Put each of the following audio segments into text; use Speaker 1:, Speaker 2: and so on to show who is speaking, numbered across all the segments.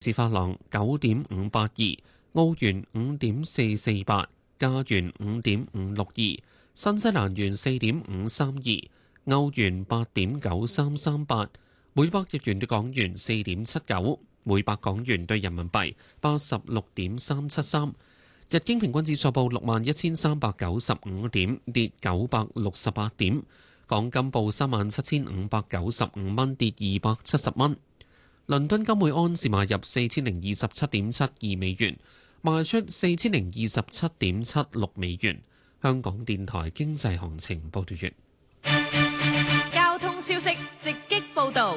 Speaker 1: 斯法郎9.582，澳元5.448，加元5.562，新西蘭元4.532，歐元8.9338，每百日元對港元4.79，每百港元對人民幣86.373。日經平均指數報61,395點，跌968點。港金報37,595蚊，跌270蚊。倫敦金每安士買入4027.72美元，賣出4027.76美元。香港電台經濟行情報道完。
Speaker 2: 交通消息直擊報道。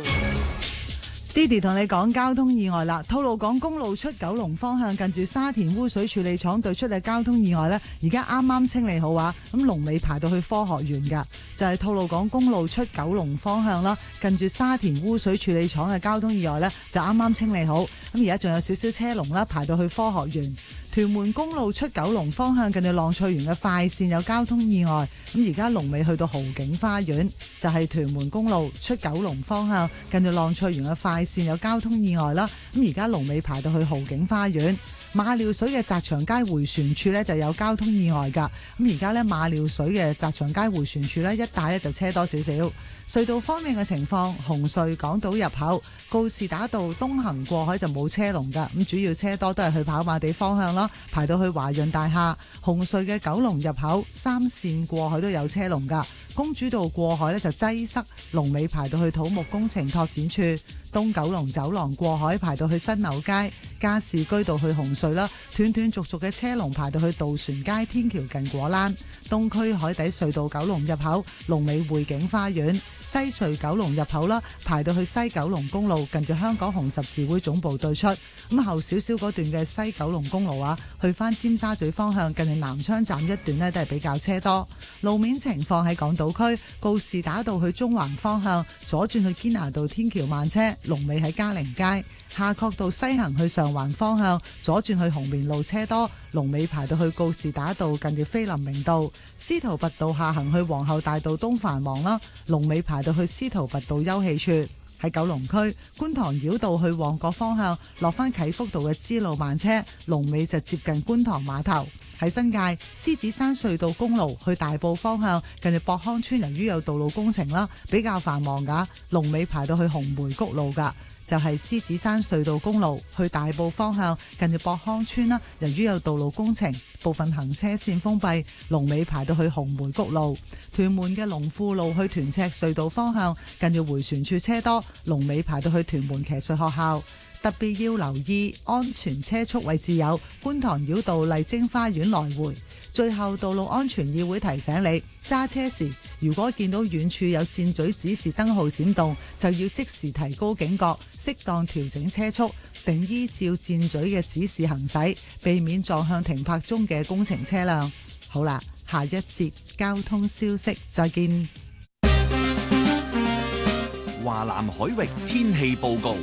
Speaker 3: Didi 同你講交通意外啦，吐露港公路出九龍方向近住沙田污水處理廠對出嘅交通意外呢，而家啱啱清理好啊，咁龍尾排到去科學園噶，就係吐露港公路出九龍方向啦，近住沙田污水處理廠嘅交通意外呢，就啱啱清理好，咁而家仲有少少車龍啦，排到去科學園。屯門公路出九龍方向近住浪翠園嘅快線有交通意外，咁而家龍尾去到豪景花園，就係屯門公路出九龍方向近住浪翠園嘅快線有交通意外啦，咁而家龍尾排到去豪景花園。馬料水嘅澤祥街迴旋處呢就有交通意外㗎，咁而家呢，馬料水嘅澤祥街迴旋處呢一帶呢就車多少少。隧道方面嘅情況，紅隧港島入口告士打道東行過海就冇車龍㗎，咁主要車多都係去跑馬地方向啦，排到去華潤大廈。紅隧嘅九龍入口三線過海都有車龍㗎，公主道過海呢就擠塞，龍尾排到去土木工程拓展處。東九龍走廊過海排到去新柳街，加士居道去紅隧啦，斷斷續續嘅車龍排到去渡船街天橋近果欄。東區海底隧道九龍入口龍尾匯景花園，西隧九龍入口啦，排到去西九龍公路近住香港紅十字會總部對出。咁後少少嗰段嘅西九龍公路啊，去翻尖沙咀方向近住南昌站一段呢都係比較車多。路面情況喺港島區告士打道去中環方向左轉去堅拿道天橋慢車，龍尾喺嘉陵街。夏慤道西行去上環方向左轉去紅棉路車多，龍尾排到去告士打道近住菲林明道。司徒拔道下行去皇后大道東繁忙啦，龍尾排到去司徒拔道休憩處。喺九龍區觀塘繞道去旺角方向落返啟福道嘅支路慢車，龍尾就接近觀塘碼頭。喺新界獅子山隧道公路去大埔方向近住博康村，由於有道路工程啦，比較繁忙噶，龍尾排到去紅梅谷路噶。就係獅子山隧道公路去大埔方向近住博康村啦，由於有道路工程，部分行車線封閉，龍尾排到去紅梅谷路。屯門嘅龍富路去屯赤隧道方向近住迴旋處車多，龍尾排到去屯門騎術學校。特別要留意安全車速位置有觀塘繞道麗晶花園來回。最後，道路安全議會提醒你，揸車時如果見到遠處有箭嘴指示燈號閃動，就要即時提高警覺，適當調整車速，並依照箭嘴嘅指示行駛，避免撞向停泊中嘅工程車輛。好啦，下一節交通消息，再見。
Speaker 4: 華南海域天氣報告。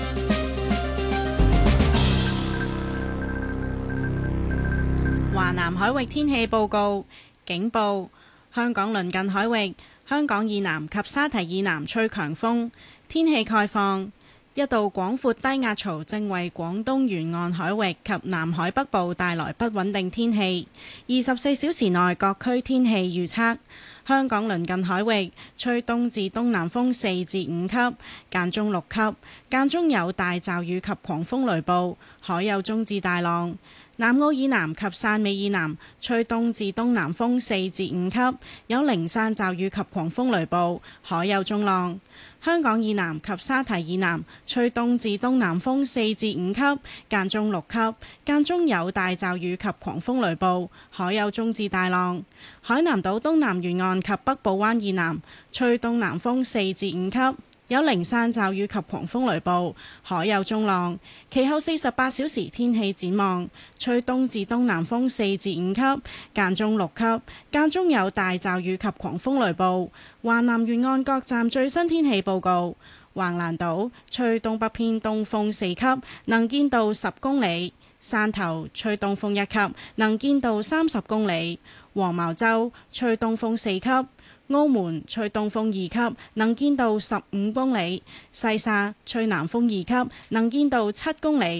Speaker 5: 華南海域天氣報告，警報：香港鄰近海域、香港以南及沙堤以南吹強風。天氣概況：一道廣闊低壓槽正為廣東沿岸海域及南海北部帶來不穩定天氣。24小時內各區天氣預測：香港鄰近海域吹東至東南風4至5級，間中6級，間中有大驟雨及狂風雷暴，海有中至大浪。南澳以南及汕尾以南吹東至東南風4至5級，有零散驟雨及狂風雷暴，海有中浪。香港以南及沙堤以南吹東至東南風4至5級，間中6級，間中有大驟雨及狂風雷暴，海有中至大浪。海南島東南沿岸及北部灣以南吹東南風4至5級，有零散驟雨及狂風雷暴，海有中浪。其後48小時天氣展望：吹東至東南風4至5級，間中6級，間中有大驟雨及狂風雷暴。華南沿岸各站最新天氣報告：橫瀾島吹東北偏東風4級，能見度10公里；汕頭吹東風1級，能見度30公里；黃茅洲吹東風4級； 澳門吹東風2級，能見度15公里；西沙吹南風2級，能見度7公里。